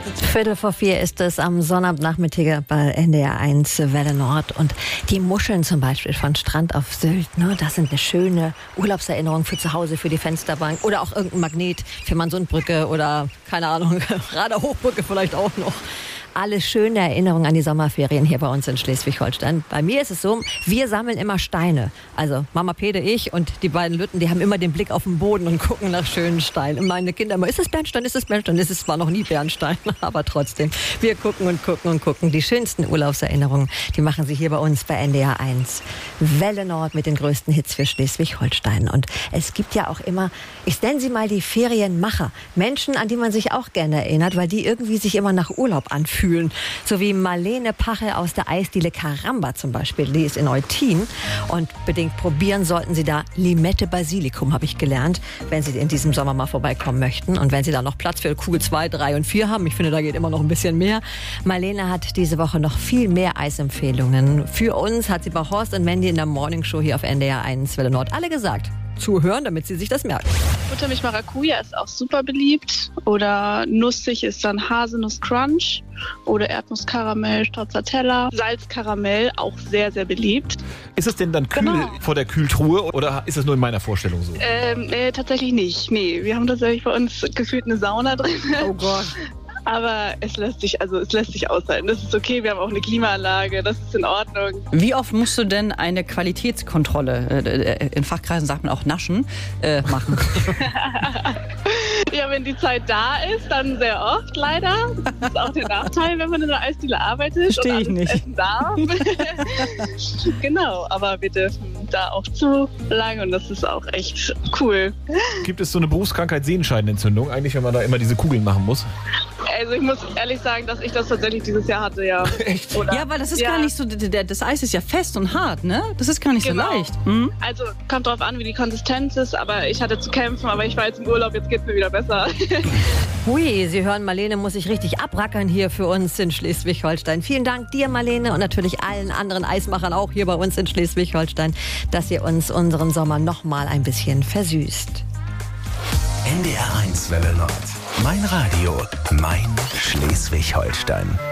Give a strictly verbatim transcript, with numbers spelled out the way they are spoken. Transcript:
Viertel vor vier ist es am Sonnabendnachmittag bei N D R eins Welle Nord. Und die Muscheln zum Beispiel von Strand auf Sylt, ne, das sind eine schöne Urlaubserinnerung für zu Hause, für die Fensterbank. Oder auch irgendein Magnet für Mansundbrücke oder, keine Ahnung, Rader Hochbrücke vielleicht auch noch. Alle schöne Erinnerungen an die Sommerferien hier bei uns in Schleswig-Holstein. Bei mir ist es so, wir sammeln immer Steine. Also Mama Pede, ich und die beiden Lütten, die haben immer den Blick auf den Boden und gucken nach schönen Steinen. Und meine Kinder immer, ist es Bernstein, ist es Bernstein? Es ist zwar noch nie Bernstein, aber trotzdem. Wir gucken und gucken und gucken. Die schönsten Urlaubserinnerungen, die machen sie hier bei uns bei N D R eins. Welle Nord mit den größten Hits für Schleswig-Holstein. Und es gibt ja auch immer, ich nenne sie mal die Ferienmacher. Menschen, an die man sich auch gerne erinnert, weil die irgendwie sich immer nach Urlaub anfühlen. Fühlen. So wie Marlene Pache aus der Eisdiele Caramba zum Beispiel. Die ist in Eutin. Und bedingt probieren sollten Sie da Limette Basilikum, habe ich gelernt, wenn Sie in diesem Sommer mal vorbeikommen möchten. Und wenn Sie da noch Platz für Kugel zwei, drei und vier haben, ich finde, da geht immer noch ein bisschen mehr. Marlene hat diese Woche noch viel mehr Eisempfehlungen. Für uns hat sie bei Horst und Mandy in der Morningshow hier auf N D R eins Welle Nord alle gesagt. Zuhören, damit sie sich das merken. Buttermilch Maracuja ist auch super beliebt. Oder nussig ist dann Haselnuss Crunch. Oder Erdnusskaramell, Stracciatella. Salzkaramell, auch sehr, sehr beliebt. Ist es denn dann kühl genau. vor der Kühltruhe oder ist das nur in meiner Vorstellung so? Ähm, äh, tatsächlich nicht. Nee, wir haben tatsächlich bei uns gefühlt eine Sauna drin. Oh Gott. Aber es lässt sich, also es lässt sich aushalten. Das ist okay, wir haben auch eine Klimaanlage, das ist in Ordnung. Wie oft musst du denn eine Qualitätskontrolle, äh, in Fachkreisen sagt man auch naschen, äh, machen? Ja, wenn die Zeit da ist, dann sehr oft leider. Das ist auch der Nachteil, wenn man in der Eisdiele arbeitet Verstehe und ich nicht. essen darf. Genau, aber wir dürfen da auch zu lange und das ist auch echt cool. Gibt es so eine Berufskrankheit Sehenscheidenentzündung eigentlich, wenn man da immer diese Kugeln machen muss? Also ich muss ehrlich sagen, dass ich das tatsächlich dieses Jahr hatte, ja. Echt? Oder? Ja, weil das ist ja. gar nicht so, das Eis ist ja fest und hart, ne? Das ist gar nicht genau. so leicht. Mhm. Also kommt drauf an, wie die Konsistenz ist, aber ich hatte zu kämpfen, aber ich war jetzt im Urlaub, jetzt geht's mir wieder besser. Hui, Sie hören, Marlene muss sich richtig abrackern hier für uns in Schleswig-Holstein. Vielen Dank dir, Marlene, und natürlich allen anderen Eismachern auch hier bei uns in Schleswig-Holstein, dass ihr uns unseren Sommer noch mal ein bisschen versüßt. N D R eins Welle Nord. Mein Radio, mein Schleswig-Holstein.